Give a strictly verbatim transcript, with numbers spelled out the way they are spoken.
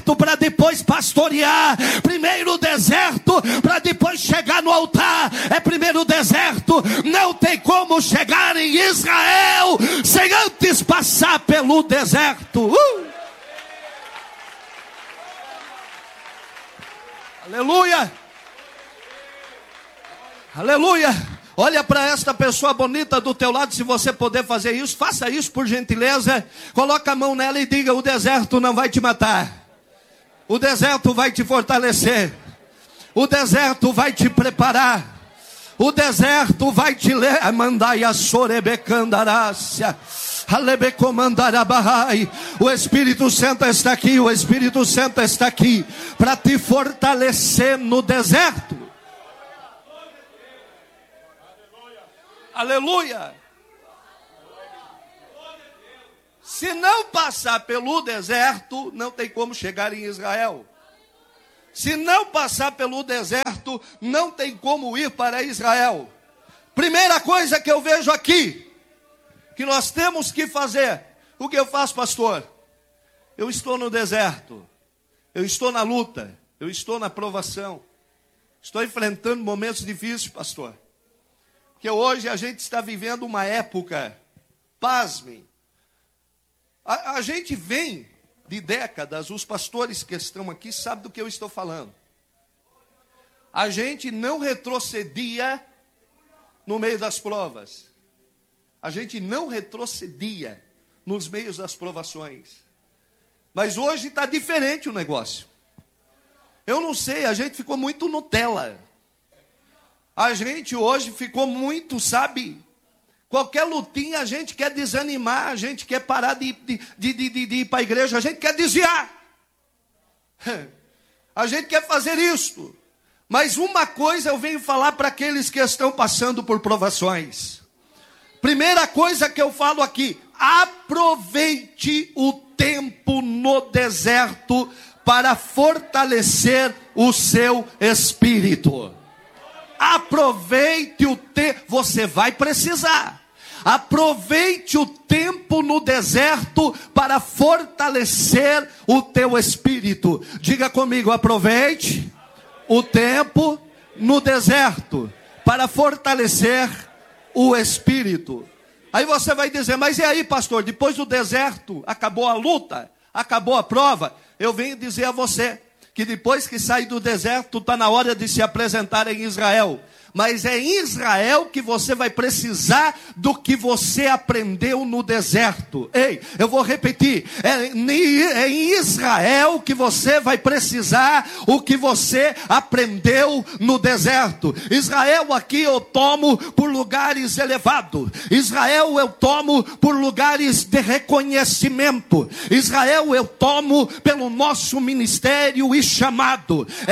deserto para depois pastorear. Primeiro o deserto para depois chegar no altar. É primeiro o deserto. Não tem como chegar em Israel sem antes passar pelo deserto. Uh! Aleluia! Aleluia! Olha para esta pessoa bonita do teu lado, se você puder fazer isso, faça isso por gentileza. Coloca a mão nela e diga: o deserto não vai te matar. O deserto vai te fortalecer. O deserto vai te preparar. O deserto vai te levar. Mandaia sorebecandarácia. O Espírito Santo está aqui. O Espírito Santo está aqui para te fortalecer no deserto. Aleluia. Se não passar pelo deserto, não tem como chegar em Israel. Se não passar pelo deserto, não tem como ir para Israel. Primeira coisa que eu vejo aqui, que nós temos que fazer. O que eu faço, pastor? Eu estou no deserto. Eu estou na luta. Eu estou na provação. Estou enfrentando momentos difíceis, pastor. Porque hoje a gente está vivendo uma época, pasmem, a, a gente vem de décadas, os pastores que estão aqui sabem do que eu estou falando. A gente não retrocedia no meio das provas. A gente não retrocedia nos meios das provações. Mas hoje está diferente o negócio. Eu não sei, a gente ficou muito Nutella. A gente hoje ficou muito, sabe, qualquer lutinha a gente quer desanimar, a gente quer parar de, de, de, de, de ir para a igreja, a gente quer desviar. A gente quer fazer isto. Mas uma coisa eu venho falar para aqueles que estão passando por provações. Primeira coisa que eu falo aqui: aproveite o tempo no deserto para fortalecer o seu espírito. Aproveite o tempo, você vai precisar. Aproveite o tempo no deserto para fortalecer o teu espírito. Diga comigo: aproveite o tempo no deserto para fortalecer o espírito. Aí você vai dizer: mas e aí, pastor, depois do deserto, acabou a luta, acabou a prova? Eu venho dizer a você que depois que sai do deserto, está na hora de se apresentar em Israel. Mas é em Israel que você vai precisar do que você aprendeu no deserto. Ei, eu vou repetir. É em Israel que você vai precisar o que você aprendeu no deserto. Israel aqui eu tomo por lugares elevados. Israel eu tomo por lugares de reconhecimento. Israel eu tomo pelo nosso ministério e chamado.